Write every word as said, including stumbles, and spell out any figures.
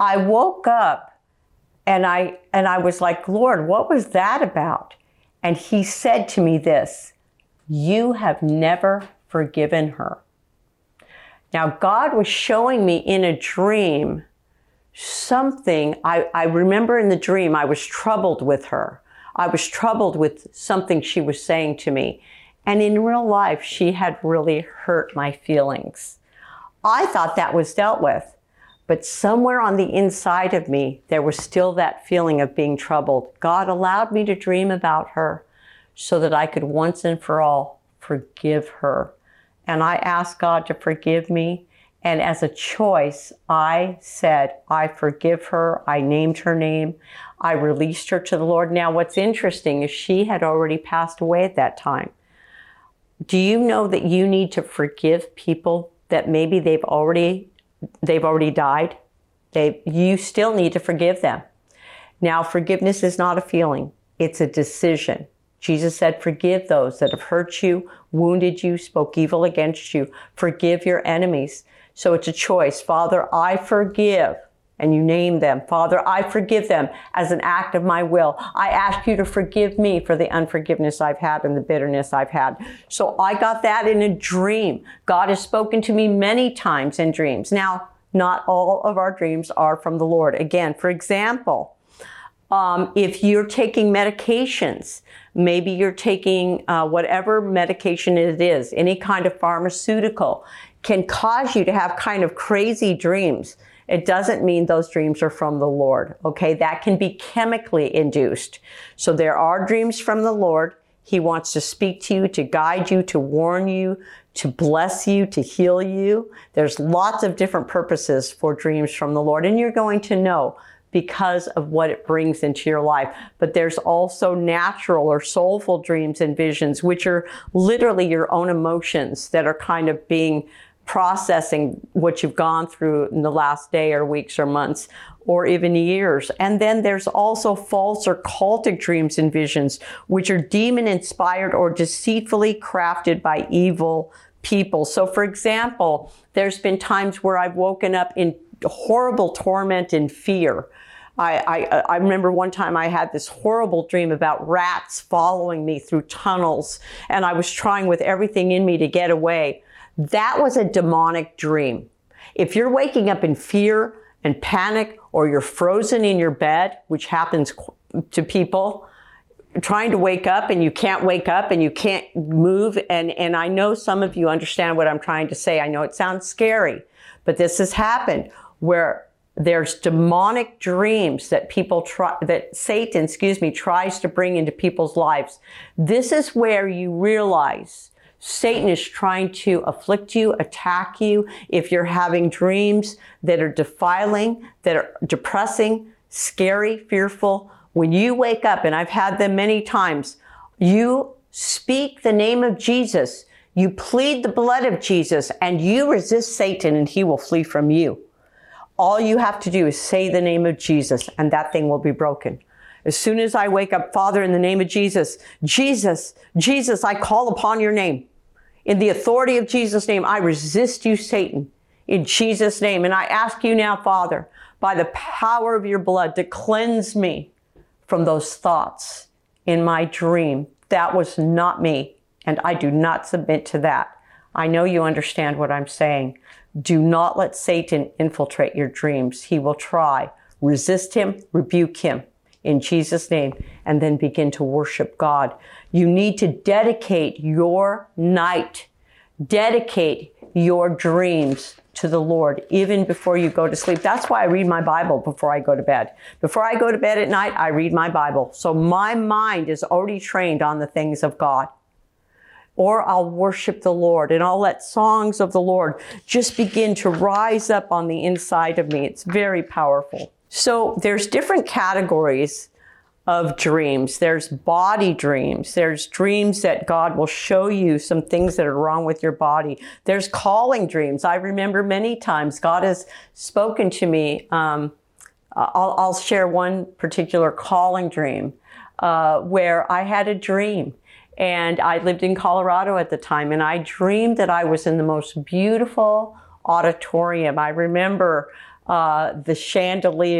I woke up and I, and I was like, Lord, what was that about? And he said to me this, you have never forgiven her. Now, God was showing me in a dream something. I, I remember in the dream, I was troubled with her. I was troubled with something she was saying to me. And in real life, she had really hurt my feelings. I thought that was dealt with. But somewhere on the inside of me, there was still that feeling of being troubled. God allowed me to dream about her so that I could once and for all forgive her. And I asked God to forgive me. And as a choice, I said, I forgive her. I named her name. I released her to the Lord. Now, what's interesting is she had already passed away at that time. Do you know that you need to forgive people that maybe they've already, they've already died? They, you still need to forgive them. Now, forgiveness is not a feeling. It's a decision. Jesus said, forgive those that have hurt you, wounded you, spoke evil against you. Forgive your enemies. So it's a choice. Father, I forgive. And you name them. Father, I forgive them as an act of my will. I ask you to forgive me for the unforgiveness I've had and the bitterness I've had. So I got that in a dream. God has spoken to me many times in dreams. Now, not all of our dreams are from the Lord. Again, for example, um, if you're taking medications, maybe you're taking uh, whatever medication it is, any kind of pharmaceutical, can cause you to have kind of crazy dreams. It doesn't mean those dreams are from the Lord, okay? That can be chemically induced. So there are dreams from the Lord. He wants to speak to you, to guide you, to warn you, to bless you, to heal you. There's lots of different purposes for dreams from the Lord, and you're going to know because of what it brings into your life. But there's also natural or soulful dreams and visions, which are literally your own emotions that are kind of being processing what you've gone through in the last day or weeks or months or even years. And then there's also false or cultic dreams and visions, which are demon inspired or deceitfully crafted by evil people. So for example, there's been times where I've woken up in horrible torment and fear. I, I, I remember one time I had this horrible dream about rats following me through tunnels, and I was trying with everything in me to get away. That was a demonic dream. If you're waking up in fear and panic, or you're frozen in your bed, which happens to people, trying to wake up and you can't wake up and you can't move. And, and I know some of you understand what I'm trying to say. I know it sounds scary, but this has happened where there's demonic dreams that people try, that Satan, excuse me, tries to bring into people's lives. This is where you realize Satan is trying to afflict you, attack you. If you're having dreams that are defiling, that are depressing, scary, fearful, when you wake up, and I've had them many times, you speak the name of Jesus, you plead the blood of Jesus, and you resist Satan and he will flee from you. All you have to do is say the name of Jesus and that thing will be broken. As soon as I wake up, Father, in the name of Jesus, Jesus, Jesus, I call upon your name. In the authority of Jesus' name, I resist you, Satan, in Jesus' name. And I ask you now, Father, by the power of your blood, to cleanse me from those thoughts in my dream. That was not me, and I do not submit to that. I know you understand what I'm saying. Do not let Satan infiltrate your dreams. He will try. Resist him, rebuke him in Jesus' name, and then begin to worship God. You need to dedicate your night, dedicate your dreams to the Lord, even before you go to sleep. That's why I read my Bible before I go to bed. Before I go to bed at night, I read my Bible. So my mind is already trained on the things of God. Or I'll worship the Lord, and I'll let songs of the Lord just begin to rise up on the inside of me. It's very powerful. So there's different categories of dreams. There's body dreams. There's dreams that God will show you some things that are wrong with your body. There's calling dreams. I remember many times God has spoken to me. Um, I'll, I'll share one particular calling dream uh, where I had a dream. And I lived in Colorado at the time, and I dreamed that I was in the most beautiful auditorium. I remember uh, the chandelier